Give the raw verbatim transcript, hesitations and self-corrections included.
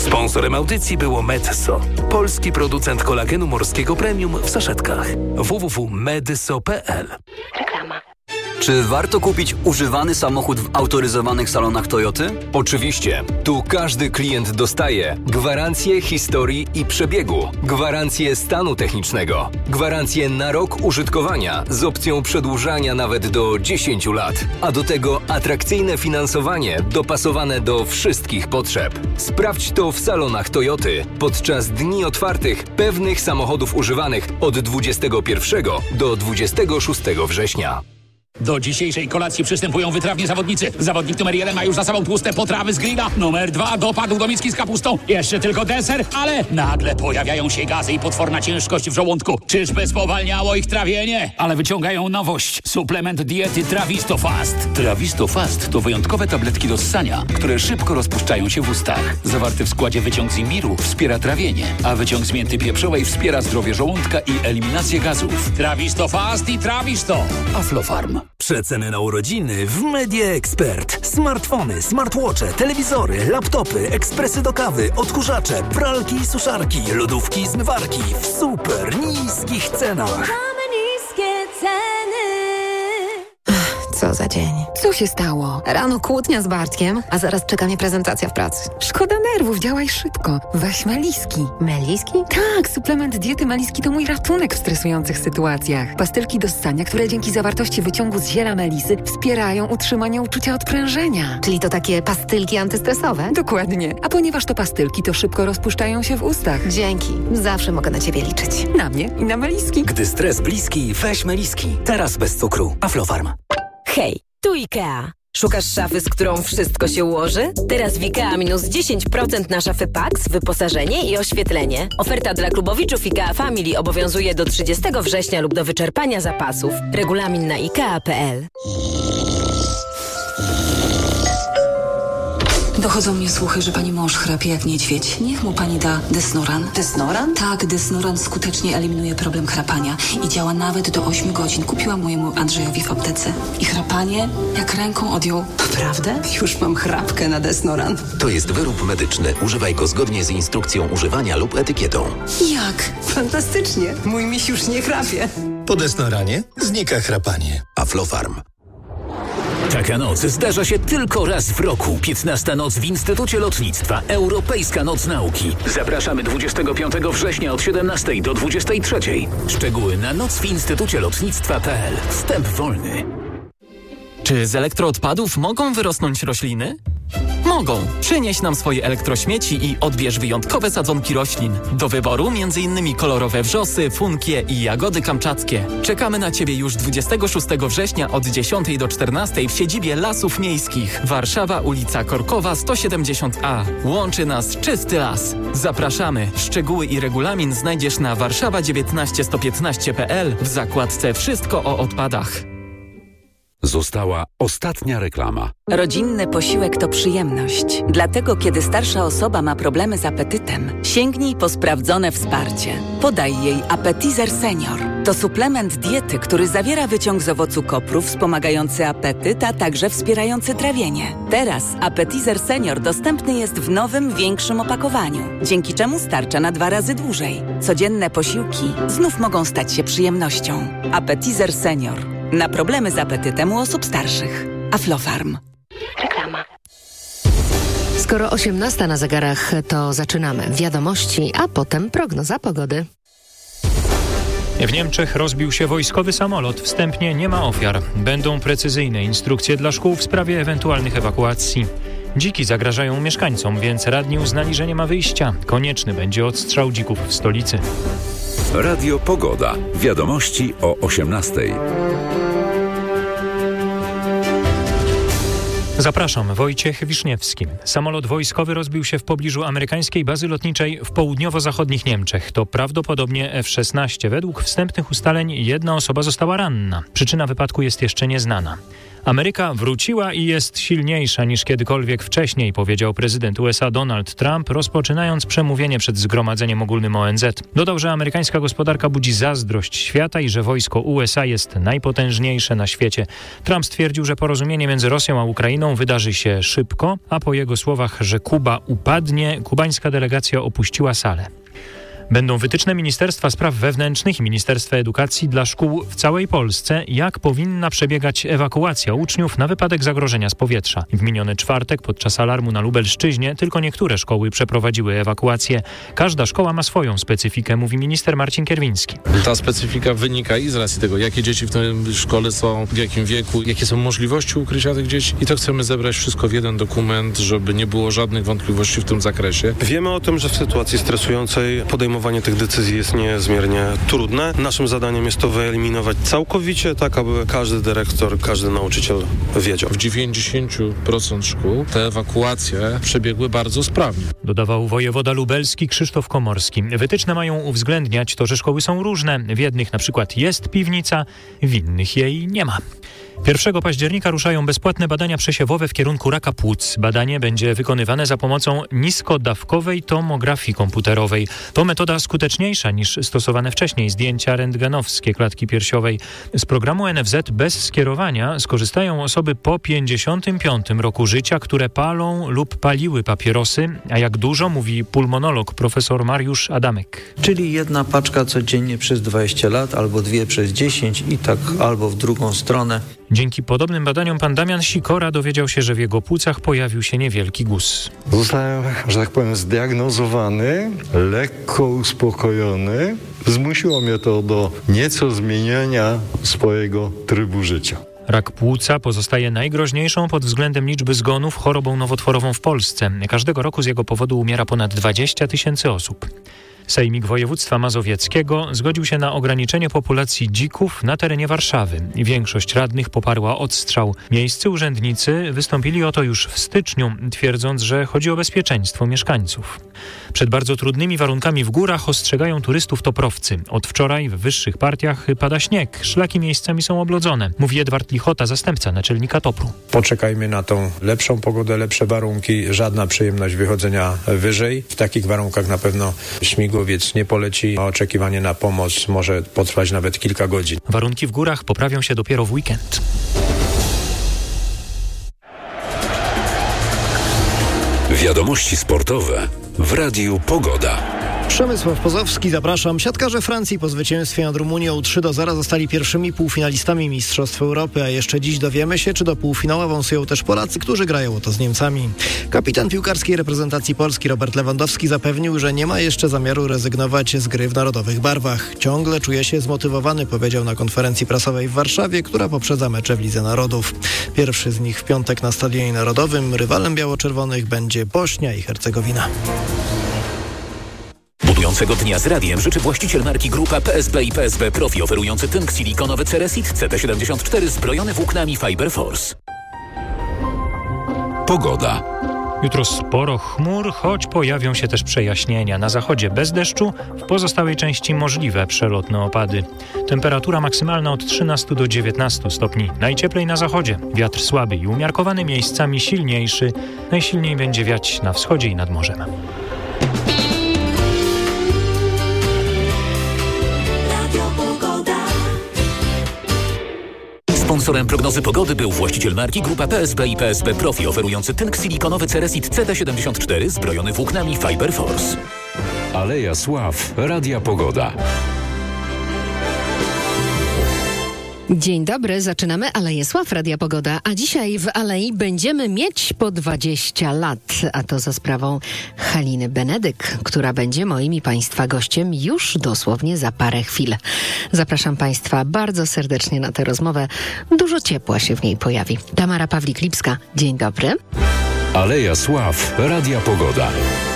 Sponsorem audycji było Medyso, polski producent kolagenu morskiego premium w saszetkach. w w w kropka medyso kropka p l. Reklama. Czy warto kupić używany samochód w autoryzowanych salonach Toyoty? Oczywiście. Tu każdy klient dostaje gwarancję historii i przebiegu, gwarancję stanu technicznego, gwarancję na rok użytkowania z opcją przedłużania nawet do dziesięciu lat, a do tego atrakcyjne finansowanie dopasowane do wszystkich potrzeb. Sprawdź to w salonach Toyoty podczas dni otwartych pewnych samochodów używanych od dwudziestego pierwszego do dwudziestego szóstego września. Do dzisiejszej kolacji przystępują wytrawni zawodnicy. Zawodnik numer jeden ma już za sobą tłuste potrawy z grilla. Numer dwa dopadł do miski z kapustą. Jeszcze tylko deser, ale nagle pojawiają się gazy i potworna ciężkość w żołądku. Czyżby spowalniało ich trawienie? Ale wyciągają nowość. Suplement diety Trawisto Fast. Trawisto Fast to wyjątkowe tabletki do ssania, które szybko rozpuszczają się w ustach. Zawarty w składzie wyciąg z imbiru wspiera trawienie, a wyciąg z mięty pieprzowej wspiera zdrowie żołądka i eliminację gazów. Trawisto Fast i Trawisto. Aflofarm. Przeceny na urodziny w Media Expert. Smartfony, smartwatche, telewizory, laptopy, ekspresy do kawy, odkurzacze, pralki i suszarki, lodówki i zmywarki w super niskich cenach. Mamy niskie ceny. Co za dzień. Co się stało? Rano kłótnia z Bartkiem, a zaraz czeka mnie prezentacja w pracy. Szkoda nerwów, działaj szybko. Weź Meliski. Meliski? Tak, suplement diety Meliski to mój ratunek w stresujących sytuacjach. Pastylki do ssania, które dzięki zawartości wyciągu z ziela melisy wspierają utrzymanie uczucia odprężenia. Czyli to takie pastylki antystresowe? Dokładnie. A ponieważ to pastylki, to szybko rozpuszczają się w ustach. Dzięki. Zawsze mogę na ciebie liczyć. Na mnie i na Meliski. Gdy stres bliski, weź Meliski. Teraz bez cukru. Aflofarm. Hej, tu IKEA. Szukasz szafy, z którą wszystko się ułoży? Teraz w IKEA minus dziesięć procent na szafy Pax, wyposażenie i oświetlenie. Oferta dla klubowiczów IKEA Family obowiązuje do trzydziestego września lub do wyczerpania zapasów. Regulamin na ikea kropka p l. Dochodzą mnie słuchy, że pani mąż chrapie jak niedźwiedź. Niech mu pani da Desnoran. Desnoran? Tak, Desnoran skutecznie eliminuje problem chrapania i działa nawet do ośmiu godzin. Kupiłam mojemu Andrzejowi w aptece. I chrapanie jak ręką odjął. Naprawdę? Już mam chrapkę na Desnoran. To jest wyrób medyczny. Używaj go zgodnie z instrukcją używania lub etykietą. Jak? Fantastycznie. Mój miś już nie chrapie. Po Desnoranie znika chrapanie. Aflofarm. Taka noc zdarza się tylko raz w roku. piętnasta noc w Instytucie Lotnictwa. Europejska Noc Nauki. Zapraszamy dwudziestego piątego września od siedemnastej do dwudziestej trzeciej. Szczegóły na noc w instytucie lotnictwa kropka p l. Wstęp wolny. Czy z elektroodpadów mogą wyrosnąć rośliny? Mogą. Przynieś nam swoje elektrośmieci i odbierz wyjątkowe sadzonki roślin. Do wyboru między innymi kolorowe wrzosy, funkie i jagody kamczackie. Czekamy na Ciebie już dwudziestego szóstego września od dziesiątej do czternastej w siedzibie Lasów Miejskich. Warszawa, ulica Korkowa sto siedemdziesiąt a. Łączy nas czysty las. Zapraszamy. Szczegóły i regulamin znajdziesz na warszawa dziewiętnaście sto piętnaście kropka p l w zakładce Wszystko o odpadach. Została ostatnia reklama. Rodzinny posiłek to przyjemność. Dlatego, kiedy starsza osoba ma problemy z apetytem, sięgnij po sprawdzone wsparcie. Podaj jej Appetizer Senior. To suplement diety, który zawiera wyciąg z owocu kopru wspomagający apetyt, a także wspierający trawienie. Teraz Appetizer Senior dostępny jest w nowym, większym opakowaniu, dzięki czemu starcza na dwa razy dłużej. Codzienne posiłki znów mogą stać się przyjemnością. Appetizer Senior. Na problemy z apetytem u osób starszych. Aflofarm. Reklama. Skoro osiemnasta na zegarach, to zaczynamy wiadomości, a potem prognoza pogody. W Niemczech rozbił się wojskowy samolot. Wstępnie nie ma ofiar. Będą precyzyjne instrukcje dla szkół w sprawie ewentualnych ewakuacji. Dziki zagrażają mieszkańcom, więc radni uznali, że nie ma wyjścia. Konieczny będzie odstrzał dzików w stolicy. Radio Pogoda. Wiadomości o osiemnastej. Zapraszam, Wojciech Wiszniewski. Samolot wojskowy rozbił się w pobliżu amerykańskiej bazy lotniczej w południowo-zachodnich Niemczech. To prawdopodobnie F szesnaście. Według wstępnych ustaleń jedna osoba została ranna. Przyczyna wypadku jest jeszcze nieznana. Ameryka wróciła i jest silniejsza niż kiedykolwiek wcześniej, powiedział prezydent U S A Donald Trump, rozpoczynając przemówienie przed Zgromadzeniem Ogólnym O N Z. Dodał, że amerykańska gospodarka budzi zazdrość świata i że wojsko U S A jest najpotężniejsze na świecie. Trump stwierdził, że porozumienie między Rosją a Ukrainą wydarzy się szybko, a po jego słowach, że Kuba upadnie, kubańska delegacja opuściła salę. Będą wytyczne Ministerstwa Spraw Wewnętrznych i Ministerstwa Edukacji dla szkół w całej Polsce, jak powinna przebiegać ewakuacja uczniów na wypadek zagrożenia z powietrza. W miniony czwartek podczas alarmu na Lubelszczyźnie tylko niektóre szkoły przeprowadziły ewakuację. Każda szkoła ma swoją specyfikę, mówi minister Marcin Kierwiński. Ta specyfika wynika i z racji tego, jakie dzieci w tej szkole są, w jakim wieku, jakie są możliwości ukrycia tych dzieci i to chcemy zebrać wszystko w jeden dokument, żeby nie było żadnych wątpliwości w tym zakresie. Wiemy o tym, że w sytuacji stresującej podejmowanie tych decyzji jest niezmiernie trudne. Naszym zadaniem jest to wyeliminować całkowicie, tak aby każdy dyrektor, każdy nauczyciel wiedział. W dziewięćdziesięciu procentach szkół te ewakuacje przebiegły bardzo sprawnie. Dodawał wojewoda lubelski Krzysztof Komorski. Wytyczne mają uwzględniać to, że szkoły są różne. W jednych na przykład jest piwnica, w innych jej nie ma. pierwszego października ruszają bezpłatne badania przesiewowe w kierunku raka płuc. Badanie będzie wykonywane za pomocą niskodawkowej tomografii komputerowej. To metoda skuteczniejsza niż stosowane wcześniej zdjęcia rentgenowskie klatki piersiowej. Z programu N F Z bez skierowania skorzystają osoby po pięćdziesiątym piątym roku życia, które palą lub paliły papierosy. A jak dużo, mówi pulmonolog profesor Mariusz Adamek. Czyli jedna paczka codziennie przez dwadzieścia lat, albo dwie przez dziesięć i tak albo w drugą stronę. Dzięki podobnym badaniom pan Damian Sikora dowiedział się, że w jego płucach pojawił się niewielki guz. Zostałem, że tak powiem, zdiagnozowany, lekko uspokojony. Zmusiło mnie to do nieco zmieniania swojego trybu życia. Rak płuca pozostaje najgroźniejszą pod względem liczby zgonów chorobą nowotworową w Polsce. Każdego roku z jego powodu umiera ponad dwadzieścia tysięcy osób. Sejmik Województwa Mazowieckiego zgodził się na ograniczenie populacji dzików na terenie Warszawy. Większość radnych poparła odstrzał. Miejscy urzędnicy wystąpili o to już w styczniu, twierdząc, że chodzi o bezpieczeństwo mieszkańców. Przed bardzo trudnymi warunkami w górach ostrzegają turystów toprowcy. Od wczoraj w wyższych partiach pada śnieg. Szlaki miejscami są oblodzone, mówi Edward Lichota, zastępca naczelnika Topru. Poczekajmy na tą lepszą pogodę, lepsze warunki. Żadna przyjemność wychodzenia wyżej. W takich warunkach na pewno śmigłowiec nie poleci. Oczekiwanie na pomoc może potrwać nawet kilka godzin. Warunki w górach poprawią się dopiero w weekend. Wiadomości sportowe w Radiu Pogoda. Przemysław Pozowski, zapraszam. Siatkarze Francji po zwycięstwie nad Rumunią trzy do zera zostali pierwszymi półfinalistami Mistrzostw Europy, a jeszcze dziś dowiemy się, czy do półfinału awansują też Polacy, którzy grają o to z Niemcami. Kapitan piłkarskiej reprezentacji Polski Robert Lewandowski zapewnił, że nie ma jeszcze zamiaru rezygnować z gry w narodowych barwach. Ciągle czuje się zmotywowany, powiedział na konferencji prasowej w Warszawie, która poprzedza mecze w Lidze Narodów. Pierwszy z nich w piątek na Stadionie Narodowym. Rywalem biało-czerwonych będzie Bośnia i Hercegowina. Budującego dnia z radiem życzy właściciel marki Grupa P S B i P S B Profi, oferujący tynk silikonowy Ceresit C T siedemdziesiąt cztery zbrojony włóknami Fiber Force. Pogoda. Jutro sporo chmur, choć pojawią się też przejaśnienia. Na zachodzie bez deszczu, w pozostałej części możliwe przelotne opady. Temperatura maksymalna od trzynastu do dziewiętnastu stopni. Najcieplej na zachodzie. Wiatr słaby i umiarkowany, miejscami silniejszy. Najsilniej będzie wiać na wschodzie i nad morzem. Sponsorem prognozy pogody był właściciel marki Grupa P S B i P S B Profi, oferujący tynk silikonowy Ceresit C T siedemdziesiąt cztery zbrojony włóknami Fiber Force. Aleja Sław, Radia Pogoda. Dzień dobry, zaczynamy Aleję Sław, Radia Pogoda, a dzisiaj w Alei będziemy mieć po dwadzieścia lat, a to za sprawą Haliny Benedyk, która będzie moim i Państwa gościem już dosłownie za parę chwil. Zapraszam Państwa bardzo serdecznie na tę rozmowę, dużo ciepła się w niej pojawi. Tamara Pawlik-Lipska, dzień dobry. Aleja Sław, Radia Pogoda.